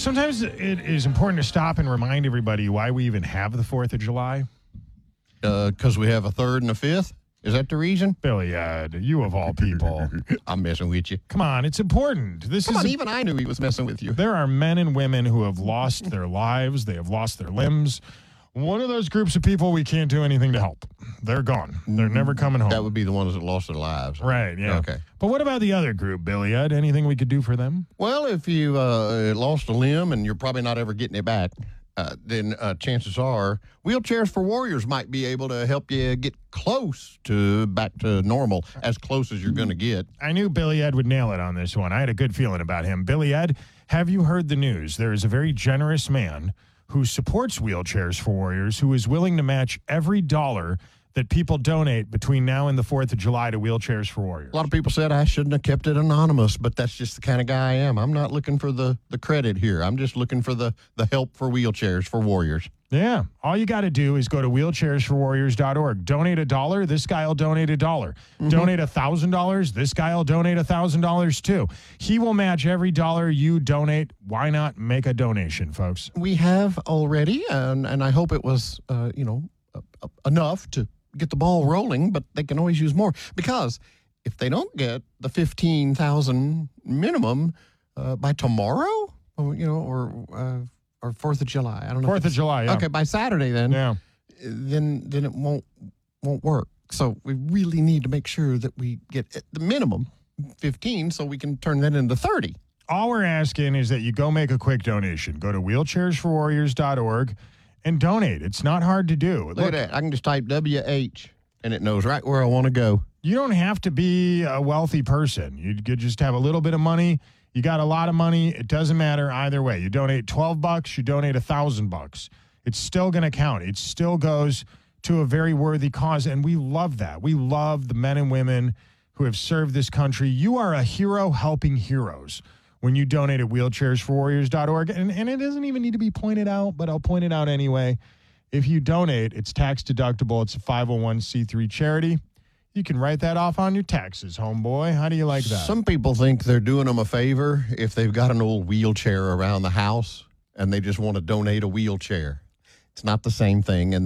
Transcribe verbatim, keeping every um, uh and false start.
Sometimes it is important to stop and remind everybody why we even have the fourth of July. Because uh, we have a third and a fifth? Is that the reason? Billy Ed, you of all people. I'm messing with you. Come on, it's important. This Come is on, a- even I knew he was messing with you. There are men and women who have lost their lives. They have lost their limbs. One of those groups of people we can't do anything to help. They're gone. They're never coming home. That would be the ones that lost their lives. Right, yeah. Okay. But what about the other group, Billy Ed? Anything we could do for them? Well, if you uh, lost a limb and you're probably not ever getting it back, uh, then uh, chances are Wheelchairs for Warriors might be able to help you get close to back to normal, as close as you're going to get. I knew Billy Ed would nail it on this one. I had a good feeling about him. Billy Ed, have you heard the news? There is a very generous man who supports Wheelchairs for Warriors, who is willing to match every dollar that people donate between now and the fourth of July to Wheelchairs for Warriors. A lot of people said I shouldn't have kept it anonymous, but that's just the kind of guy I am. I'm not looking for the, the credit here. I'm just looking for the, the help for Wheelchairs for Warriors. Yeah. All you got to do is go to wheelchairs for warriors dot org. Donate a dollar. This guy will donate a dollar. Mm-hmm. Donate a thousand dollars. This guy will donate a thousand dollars too. He will match every dollar you donate. Why not make a donation, folks? We have already, and, and I hope it was, uh, you know, uh, uh, enough to get the ball rolling, but they can always use more, because if they don't get the fifteen thousand minimum uh, by tomorrow, or, you know, or uh, or fourth of July, I don't know. fourth of July, yeah. Okay, by Saturday then, yeah. then then it won't won't work. So we really need to make sure that we get at the minimum fifteen, so we can turn that into thirty. All we're asking is that you go make a quick donation. Go to wheelchairs for warriors dot org and donate. It's not hard to do. Look, Look at that. I can just type W H, and it knows right where I want to go. You don't have to be a wealthy person. You could just have a little bit of money. You got a lot of money. It doesn't matter either way. You donate twelve bucks, you donate a thousand bucks. It's still going to count. It still goes to a very worthy cause, and we love that. We love the men and women who have served this country. You are a hero helping heroes when you donate at wheelchairs for warriors dot org. And, and it doesn't even need to be pointed out, but I'll point it out anyway. If you donate, it's tax deductible. It's a five oh one c three charity. You can write that off on your taxes, homeboy. How do you like that? Some people think they're doing them a favor if they've got an old wheelchair around the house and they just want to donate a wheelchair. It's not the same thing. And